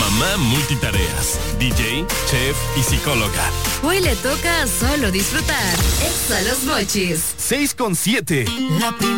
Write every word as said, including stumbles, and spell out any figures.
Mamá multitareas, D J, chef y psicóloga. Hoy le toca solo disfrutar. Exa Los Mochis. seis con siete. La